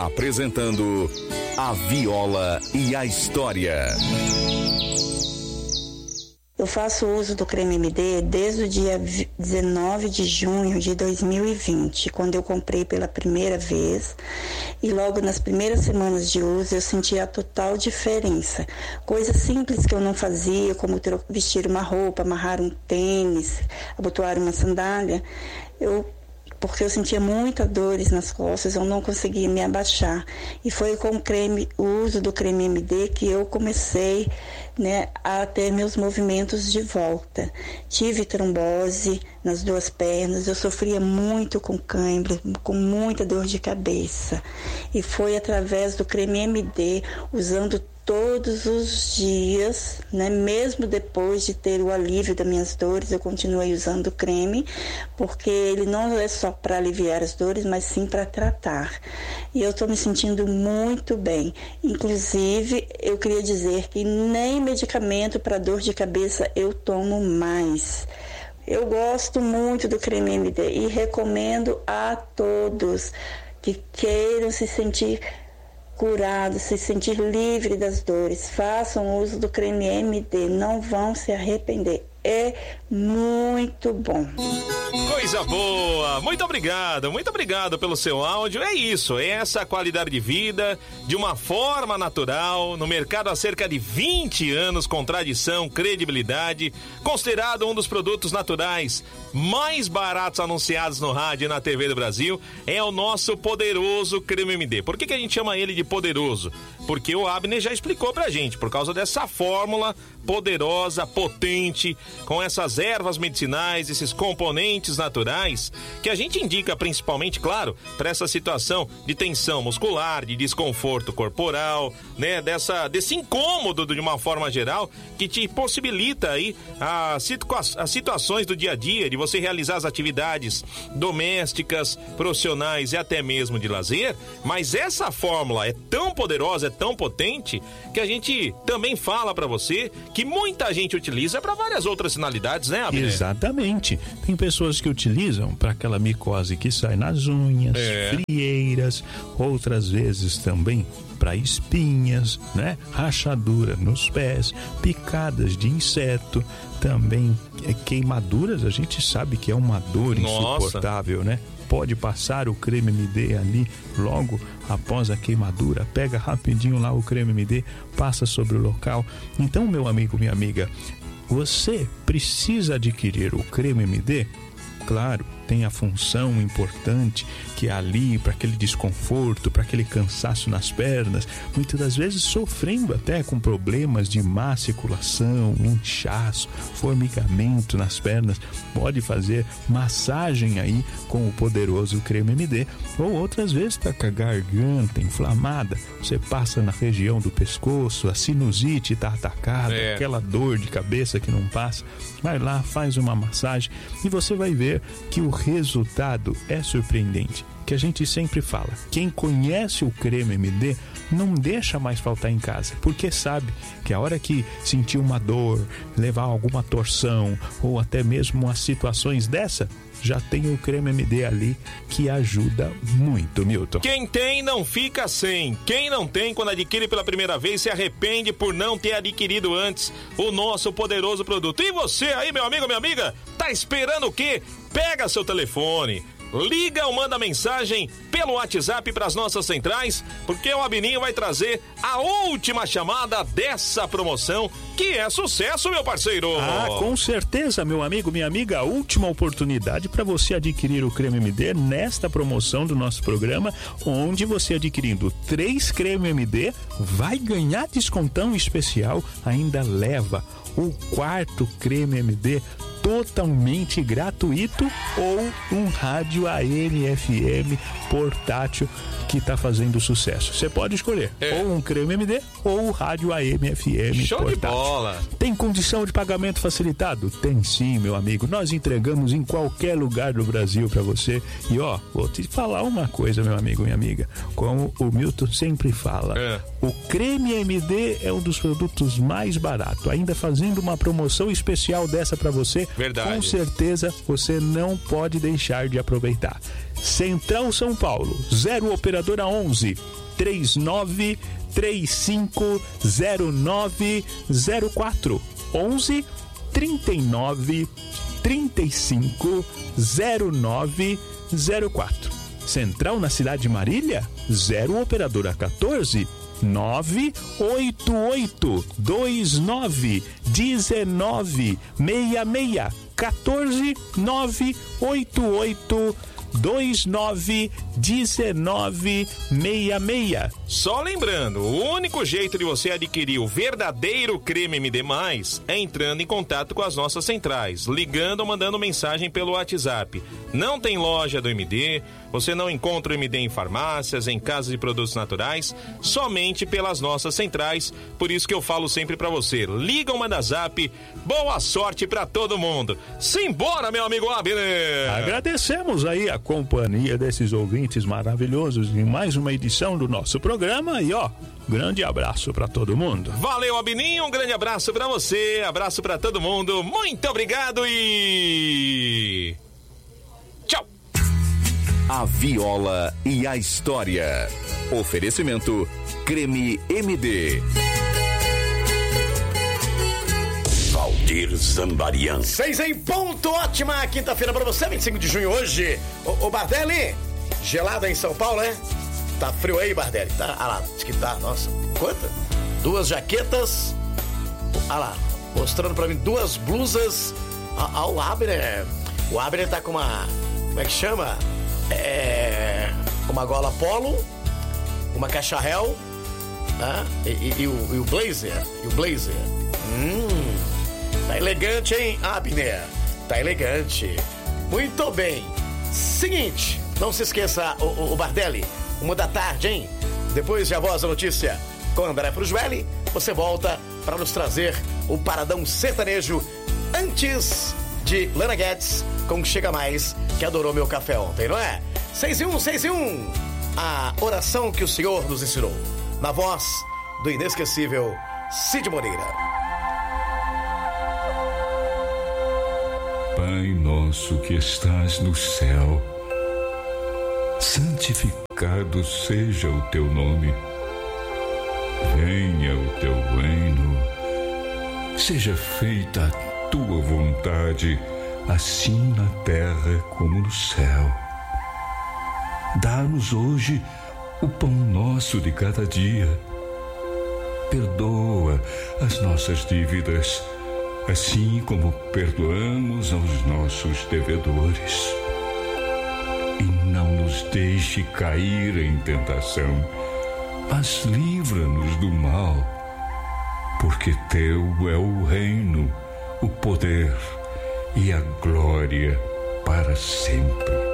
Apresentando A Viola e a História. Eu faço uso do creme MD desde o dia 19 de junho de 2020, quando eu comprei pela primeira vez, e logo nas primeiras semanas de uso eu senti a total diferença. Coisas simples que eu não fazia, como vestir uma roupa, amarrar um tênis, abotoar uma sandália, porque eu sentia muitas dores nas costas, eu não conseguia me abaixar. E foi com o uso do creme MD que eu comecei, a ter meus movimentos de volta. Tive trombose nas duas pernas, eu sofria muito com cãibra, com muita dor de cabeça. E foi através do creme MD, usando todos os dias, mesmo depois de ter o alívio das minhas dores, eu continuei usando o creme, porque ele não é só para aliviar as dores, mas sim para tratar. E eu estou me sentindo muito bem. Inclusive, eu queria dizer que nem medicamento para dor de cabeça eu tomo mais. Eu gosto muito do creme MD e recomendo a todos que queiram se sentir curado, se sentir livre das dores. Façam uso do creme MD, não vão se arrepender. É muito bom. Coisa boa, muito obrigado pelo seu áudio. É isso, é essa qualidade de vida de uma forma natural, no mercado há cerca de 20 anos, com tradição, credibilidade, considerado um dos produtos naturais mais baratos anunciados no rádio e na TV do Brasil, é o nosso poderoso creme MD. Por que a gente chama ele de poderoso? Porque o Abner já explicou pra gente, por causa dessa fórmula poderosa, potente, com essas ervas medicinais, esses componentes naturais, que a gente indica principalmente, claro, para essa situação de tensão muscular, de desconforto corporal, desse incômodo de uma forma geral, que te possibilita aí as situações do dia a dia, de você realizar as atividades domésticas, profissionais e até mesmo de lazer. Mas essa fórmula é tão poderosa, é tão potente, que a gente também fala para você que muita gente utiliza para várias outras finalidades, né, Abner? Exatamente. Tem pessoas que utilizam para aquela micose que sai nas unhas, frieiras, outras vezes também para espinhas, rachadura nos pés, picadas de inseto, também queimaduras. A gente sabe que é uma dor insuportável, Pode passar o creme MD ali logo após a queimadura, pega rapidinho lá o creme MD, passa sobre o local. Então, meu amigo, minha amiga, você precisa adquirir o creme MD? Claro, tem a função importante que é ali para aquele desconforto, para aquele cansaço nas pernas, muitas das vezes sofrendo até com problemas de má circulação, inchaço, formigamento nas pernas. Pode fazer massagem aí com o poderoso creme MD, ou outras vezes está com a garganta inflamada, você passa na região do pescoço, a sinusite está atacada, aquela dor de cabeça que não passa, vai lá, faz uma massagem e você vai ver que o resultado é surpreendente. Que a gente sempre fala, quem conhece o creme MD não deixa mais faltar em casa, porque sabe que a hora que sentir uma dor, levar alguma torção ou até mesmo as situações dessa, já tem o creme MD ali que ajuda muito, Milton. Quem tem não fica sem. Quem não tem, quando adquire pela primeira vez, se arrepende por não ter adquirido antes o nosso poderoso produto. E você aí, meu amigo, minha amiga, tá esperando o quê? Pega seu telefone, liga ou manda mensagem pelo WhatsApp para as nossas centrais, porque o Abininho vai trazer a última chamada dessa promoção, que é sucesso, meu parceiro. Ah, com certeza, meu amigo, minha amiga, a última oportunidade para você adquirir o creme MD nesta promoção do nosso programa, onde você adquirindo 3 creme MD vai ganhar descontão especial, ainda leva o 4º creme MD totalmente gratuito ou um rádio AM/FM portátil que está fazendo sucesso. Você pode escolher ou um creme MD ou o rádio AM/FM Show portátil. De bola. Tem condição de pagamento facilitado? Tem sim, meu amigo. Nós entregamos em qualquer lugar do Brasil para você. E vou te falar uma coisa, meu amigo, minha amiga. Como o Milton sempre fala, o creme MD é um dos produtos mais baratos. Ainda fazendo uma promoção especial dessa para você, Verdade. Com certeza você não pode deixar de aproveitar. Central São Paulo, 0 operadora 11 39350904 11 39 35 0904. Central na cidade de Marília, 0 operadora 14 988 29 19 66 14 988 29 19 66. Só lembrando, o único jeito de você adquirir o verdadeiro creme MD+, é entrando em contato com as nossas centrais, ligando ou mandando mensagem pelo WhatsApp. Não tem loja do MD, você não encontra o MD em farmácias, em casas de produtos naturais, somente pelas nossas centrais. Por isso que eu falo sempre pra você, liga ou manda zap, boa sorte pra todo mundo. Simbora, meu amigo Abner! Agradecemos aí a companhia desses ouvintes maravilhosos em mais uma edição do nosso programa e grande abraço pra todo mundo. Valeu, Abininho, um grande abraço pra você, abraço pra todo mundo, muito obrigado e... tchau! A Viola e a História. Oferecimento Creme MD. Valdir Zambarian. 6 em ponto, ótima quinta-feira pra você, 25 de junho hoje. Ô Bardelli, gelada em São Paulo, né? Tá frio aí, Bardelli? Tá? Ah lá, diz que tá, nossa. Quanta? 2 jaquetas. Ah lá, mostrando pra mim 2 blusas. O Abner. O Abner tá com uma... como é que chama? Uma gola polo, uma caixa réu, né? E o blazer. E o blazer. Tá elegante, hein, Abner? Tá elegante. Muito bem. Seguinte, não se esqueça, o Bardelli, 13h, hein? Depois de A Voz da Notícia com André Frugelli, você volta para nos trazer o Paradão Sertanejo antes de Lana Guedes com Chega Mais, que adorou meu café ontem, não é? 6 e 1, a oração que o Senhor nos ensinou, na voz do inesquecível Cid Moreira. Pai nosso que estás no céu, santificado seja o teu nome. Venha o teu reino, seja feita a tua vontade, assim na terra como no céu. Dá-nos hoje o pão nosso de cada dia. Perdoa as nossas dívidas, assim como perdoamos aos nossos devedores. E não nos deixe cair em tentação, mas livra-nos do mal, porque teu é o reino, o poder e a glória para sempre.